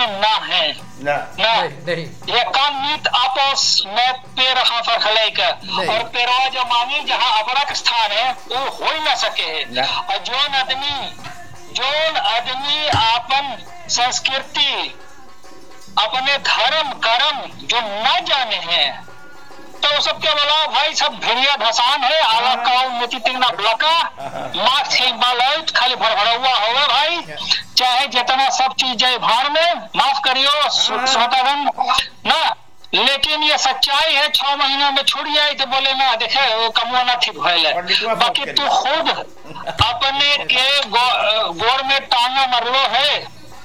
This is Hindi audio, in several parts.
ना है ना नहीं ये काम नीत आपस में पेड़ हाफर खलेक और पेड़वा जो मांगी जहाँ अपरक स्थान है वो हो ही ना सके है। और जोन आदमी अपन संस्कृति अपने धर्म कर्म जो न जाने हैं तो सबके बोला भाई सब भिड़िया धसान है आला का उन्नति तिगना ब्लका मार से बालौत खाली भरभरवा होगा भाई चाहे जितना सब चीज जाए भाड़ में माफ करियो श्रोतागण ना। लेकिन ये सच्चाई है 6 महीना में छूट जाए तो बोले ना देखे वो कमुआ ना ठीक भइले बाकी तू खुद अपने के गोर में टांगा मरलो है।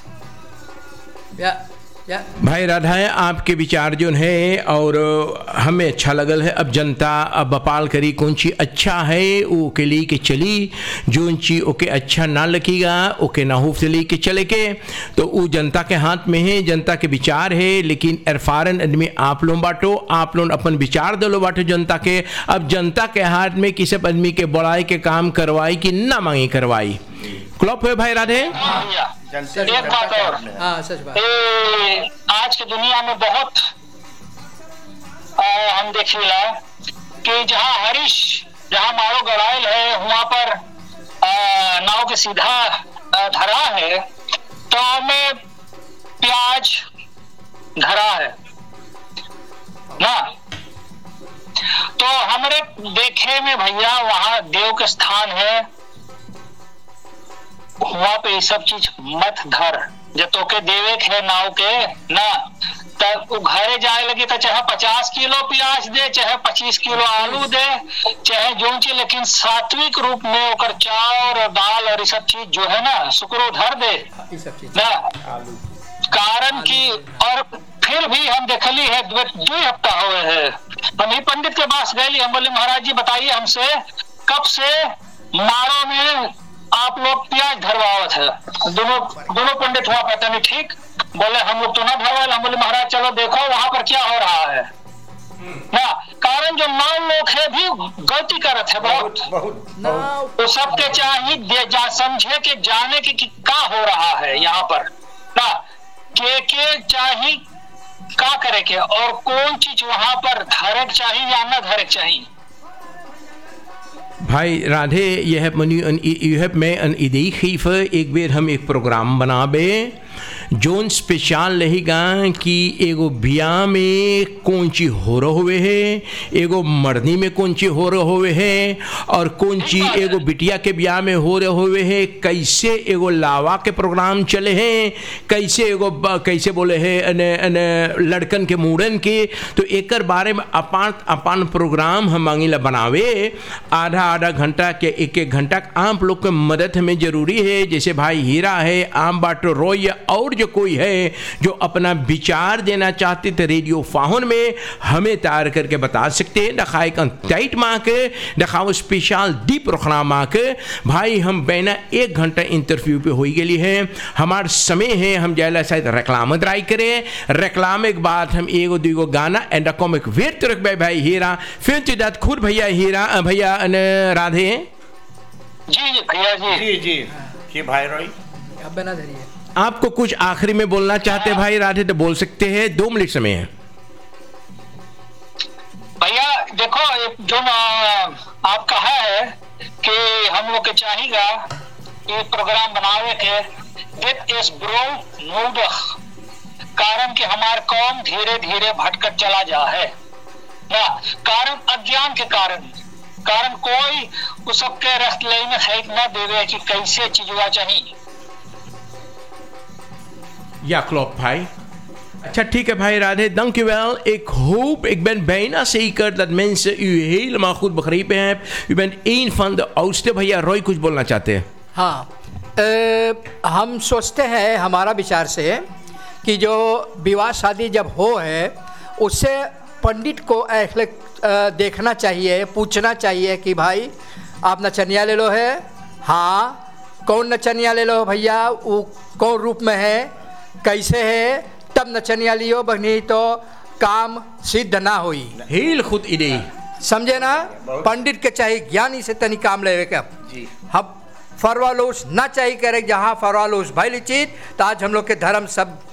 भाई राधाएं आपके विचार जो है और हमें अच्छा लगल है। अब जनता अब बपाल करी कौन ची अच्छा है वो के लिए के चली जो ची ओके अच्छा ना लगेगा ओके नाहूफ से लेके चले के तो वो जनता के हाथ में है जनता के विचार है। लेकिन एरफारन आदमी आप लोग बाटो आप लोग अपन विचार दलो बाटो जनता के। अब जनता के हाथ में किसी आदमी के बड़ाई के काम करवाई कि ना मांगी करवाई क्लॉप है भाई राधे। एक बात और सच बात आज की दुनिया में बहुत हम देखिएगा कि जहाँ हरीश जहाँ मारो गड़ाइल है वहां पर नाव के सीधा धरा है तो हमें प्याज धरा है ना। तो हमारे देखे में भैया वहां देव के स्थान है वहां पे ये सब चीज मत धर जो तोके देवे है नाव के ना तब वो घरे जाए लगी तो चाहे 50 किलो प्याज दे चाहे 25 किलो आलू दे चाहे जो चीज लेकिन सात्विक रूप में ओकर चावल और दाल और ये सब चीज जो है ना शुक्रो धर दे ना। कारण की और फिर भी हम देखली है 2 हफ्ता हुए है हम ही पंडित के पास गए हम बोले महाराज जी बताइए हमसे कब से मारो में आप लोग प्याज धरवावत है। दोनों पंडित हुआ पता नहीं ठीक बोले हम लोग तो ना धरवाए। हम बोले महाराज चलो देखो वहां पर क्या हो रहा है ना। कारण जो 9 लोग है भी गलती करत है बहुत तो सबके चाहिए समझे के जाने के कि क्या हो रहा है यहाँ पर ना के चाहिए क्या करे के और कौन चीज वहां पर धरे चाहिए या न धरे चाहिए। भाई राधे यह मैं अन इदी खीफ एक बेर हम एक प्रोग्राम बनाबे जोन स्पेशल रहेगा कि एगो बिया में कौन ची हो रहा हुए है एगो मर्दी में कौन ची हो रहा हुए है और कौन ची एगो बिटिया के बिया में हो रहे हुए है कैसे एगो लावा के प्रोग्राम चले हैं कैसे बोले हैं लड़कन के मूड़न के तो एकर बारे में अपान प्रोग्राम हम मांगिला बनावे आधा घंटा के एक घंटा आप लोग के मदद हमें जरूरी है। जैसे भाई हीरा है आम बाटो रोय और जो कोई है जो अपना विचार देना चाहते थे रेडियो फाहुन में हमें तैयार करके बता सकते हैं। दिखाए टाइट माँ के दिखाओ स्पेशल दीप रखना माँ के भाई हम बैना 1 घंटा इंटरव्यू पे हो गई है हमार समय है हम जैला शायद रेक्लाम ट्राई करें रेक्लाम के बाद हम एगो दूगो गाना एंड कॉमिक वेट तो रख भाई हीरा फिर चिदात खुद भैया हीरा भैया राधे जी भैया जी भाई रोई अब बना धरिए आपको कुछ आखिरी में बोलना चाहते हैं भाई राधे तो बोल सकते हैं 2 मिनट समय है। भैया देखो जो आप कहा है कि हम लोग के चाहिएगा ये प्रोग्राम बनावे के दिट इज ब्रो नोडख कारण कि हमारे कौम धीरे धीरे भटकत चला जा है ना। कारण अज्ञान के कारण कोई उस सबके रस्त लेने है न देवे कि कैसे चीजवा चाहिए या क्लॉक भाई अच्छा ठीक है भाई Radhe dank u wel ik hoop ik ben bijna zeker dat mensen u helemaal goed begrepen hebben u bent een van de oudste भैया रोय कुछ बोलना चाहते हैं। हाँ हम सोचते हैं हमारा विचार से कि जो विवाह शादी जब हो है उससे पंडित को देखना चाहिए पूछना चाहिए कि भाई आप नचनिया ले लो है हाँ कौन नचनिया ले लो भैया वो कौन रूप में है कैसे है तब नचनिया लियो बहनी तो काम सिद्ध ना हुई heel goed idee समझे ना। पंडित के चाहिए ज्ञानी से तनी काम लेवे के हम फरवालोस ना चाहिए करे जहाँ फरवालोस भैली चीज तो आज हम लोग के धर्म सब